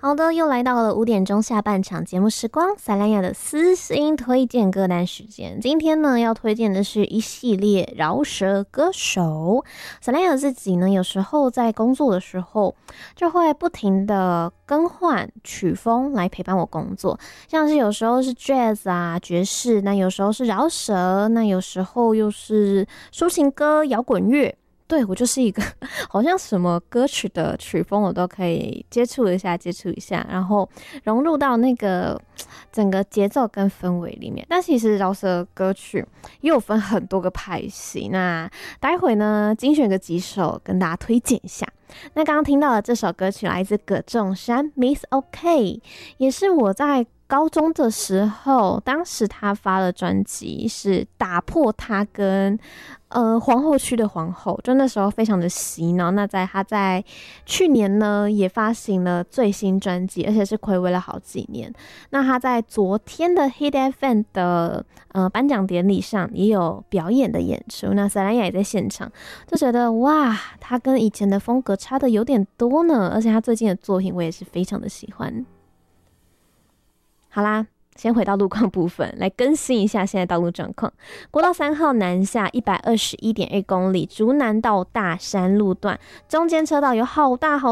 好的，又来到了5点钟下半场节目时光，萨兰雅的私心推荐歌单时间。今天呢，要推荐的是一系列饶舌歌手。萨兰雅自己呢，有时候在工作的时候，就会不停的更换曲风来陪伴我工作，像是有时候是 jazz 啊、爵士，那有时候是饶舌，那有时候又是抒情歌、摇滚乐。对，我就是一个好像什么歌曲的曲风我都可以接触一下，然后融入到那个整个节奏跟氛围里面。但其实饶舌歌曲也有分很多个派系，那待会呢精选个几首跟大家推荐一下。那刚刚听到的这首歌曲来自葛仲山 Miss OK， 也是我在高中的时候，当时他发的专辑是打破他跟皇后区的皇后，就那时候非常的洗脑。那他在去年呢也发行了最新专辑，而且是睽违了好几年。那他在昨天的 Hit FM 的颁奖典礼上也有表演的演出，那萨兰雅也在现场，就觉得哇，他跟以前的风格差的有点多呢，而且他最近的作品我也是非常的喜欢。好啦，先回到路况部分，来更新一下现在道路状况。国道3号南下 121.2 公里，竹南到大山路段，中间车道有好大